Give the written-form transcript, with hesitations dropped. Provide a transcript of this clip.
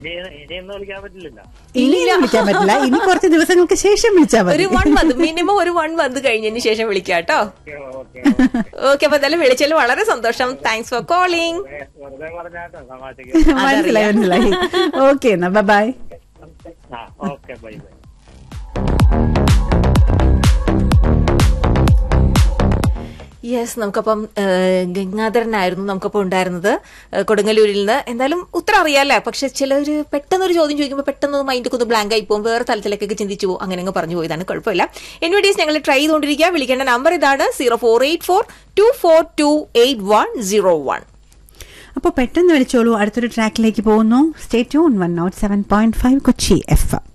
ഇനിയൊന്നും വിളിക്കാൻ പറ്റില്ല. ഇനി വിളിക്കാൻ പറ്റില്ല. ഇനി കുറച്ച് ദിവസങ്ങൾക്ക് ശേഷം വിളിച്ചാൽ മതി. ഒരു 1 month മിനിമം ഒരു 1 month കഴിഞ്ഞതിന് ശേഷം വിളിക്കാം കേട്ടോ. ഓക്കെ, അപ്പൊ എന്തായാലും വിളിച്ചാൽ വളരെ സന്തോഷം. Thanks for calling. മനസ്സിലായി. ഓക്കെ, എന്നാ by. Okay, bye bye. Yes, നമുക്കപ്പം ഗംഗാധരനായിരുന്നു നമുക്കപ്പോൾ ഉണ്ടായിരുന്നത് കൊടുങ്ങല്ലൂരിൽ നിന്ന്. എന്തായാലും ഉത്തരം അറിയാല്ലേ, പക്ഷെ ചിലര് പെട്ടെന്നൊരു ചോദ്യം ചോദിക്കുമ്പോൾ പെട്ടെന്ന് മൈൻഡൊക്കെ ഒന്ന് ബ്ലാങ്ക് ആയി പോകും, വേറെ തലത്തിലേക്കൊക്കെ ചിന്തിച്ചു പോകും, അങ്ങനെ പറഞ്ഞു പോയതാണ്. കുഴപ്പമില്ല. എനിവേഡീസ് ഞങ്ങൾ ട്രൈ ചെയ്തുകൊണ്ടിരിക്കുക. വിളിക്കേണ്ട നമ്പർ ഇതാണ് 0484242801. അപ്പോൾ പെട്ടെന്ന് വിളിച്ചോളൂ. അടുത്തൊരു ട്രാക്കിലേക്ക് പോകുന്നു. Stay tune 107.5 Kochi FM.